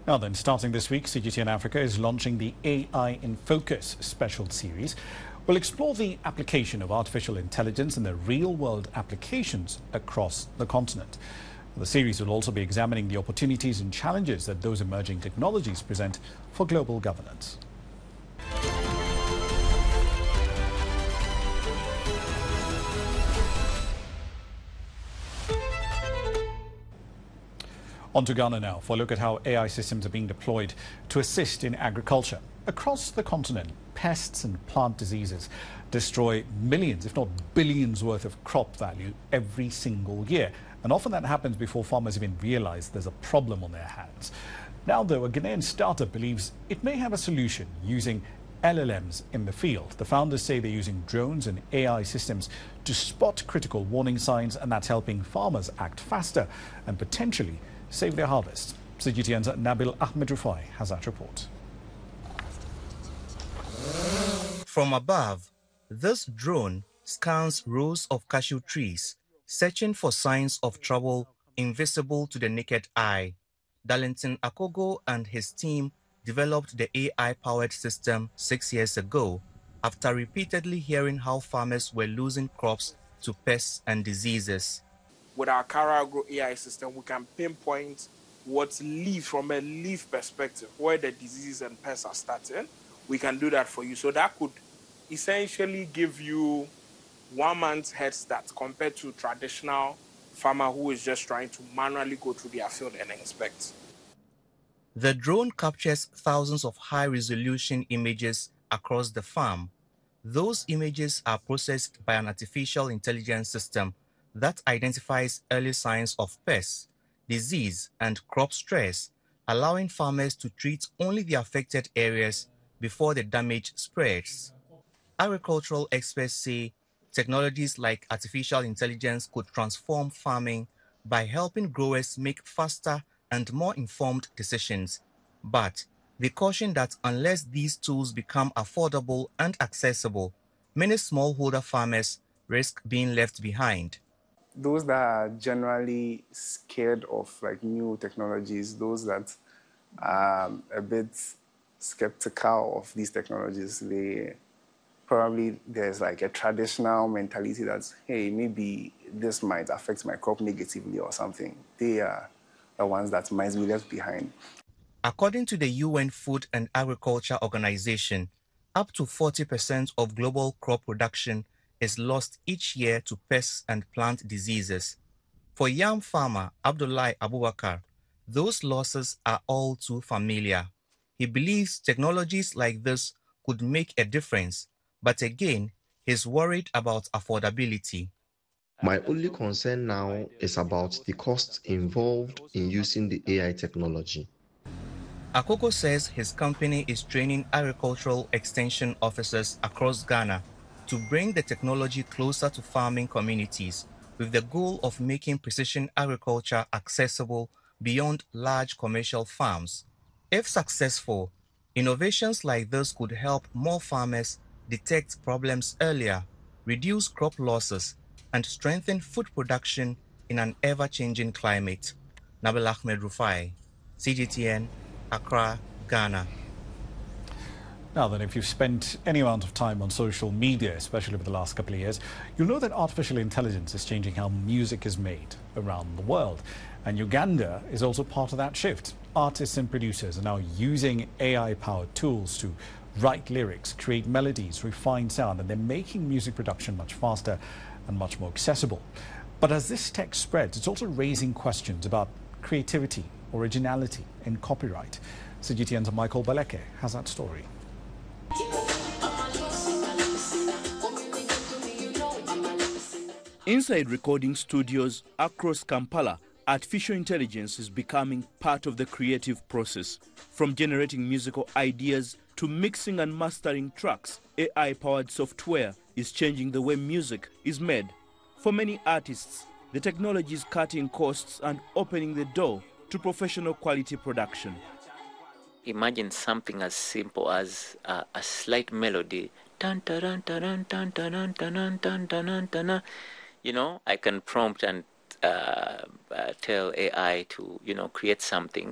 Now then, starting this week, CGTN Africa is launching the AI in Focus special series. We'll explore the application of artificial intelligence in the real-world applications across the continent. The series will also be examining the opportunities and challenges that those emerging technologies present for global governance. On to Ghana now for a look at how AI systems are being deployed to assist in agriculture. Across the continent, pests and plant diseases destroy millions, if not billions worth of crop value every single year. And often that happens before farmers even realize there's a problem on their hands. Now, though, a Ghanaian startup believes it may have a solution using LLMs in the field. The founders say they're using drones and AI systems to spot critical warning signs, and that's helping farmers act faster and potentially save their harvest. CGTN's Nabil Ahmed Rufai has that report. From above, this drone scans rows of cashew trees, searching for signs of trouble invisible to the naked eye. Darlington Akogo and his team developed the AI-powered system 6 years ago after repeatedly hearing how farmers were losing crops to pests and diseases. With our CaraGrow AI system, we can pinpoint what's leaf from a leaf perspective, where the diseases and pests are starting. We can do that for you. So that could essentially give you 1 month's head start compared to traditional farmer who is just trying to manually go through their field and inspect. The drone captures thousands of high-resolution images across the farm. Those images are processed by an artificial intelligence system that identifies early signs of pests, disease, and crop stress, allowing farmers to treat only the affected areas before the damage spreads. Agricultural experts say technologies like artificial intelligence could transform farming by helping growers make faster and more informed decisions. But they caution that unless these tools become affordable and accessible, many smallholder farmers risk being left behind. Those that are generally scared of new technologies, those that are a bit skeptical of these technologies, there's a traditional mentality that's, hey, maybe this might affect my crop negatively or something. They are the ones that might be left behind. According to the UN Food and Agriculture Organization, up to 40% of global crop production is lost each year to pests and plant diseases. For yam farmer Abdullahi Abubakar, those losses are all too familiar. He believes technologies like this could make a difference, but again, he's worried about affordability. My only concern now is about the costs involved in using the AI technology. Akoko says his company is training agricultural extension officers across Ghana to bring the technology closer to farming communities with the goal of making precision agriculture accessible beyond large commercial farms. If successful, innovations like this could help more farmers detect problems earlier, reduce crop losses, and strengthen food production in an ever-changing climate. Nabil Ahmed Rufai, CGTN, Accra, Ghana. Now then, if you've spent any amount of time on social media, especially over the last couple of years, you'll know that artificial intelligence is changing how music is made around the world. And Uganda is also part of that shift. Artists and producers are now using AI-powered tools to write lyrics, create melodies, refine sound, and they're making music production much faster and much more accessible. But as this tech spreads, it's also raising questions about creativity, originality, and copyright. CGTN's Michael Baleke has that story. Inside recording studios across Kampala, artificial intelligence is becoming part of the creative process. From generating musical ideas to mixing and mastering tracks, AI-powered software is changing the way music is made. For many artists, the technology is cutting costs and opening the door to professional quality production. Imagine something as simple as a slight melody. You know, I can prompt and tell AI to, create something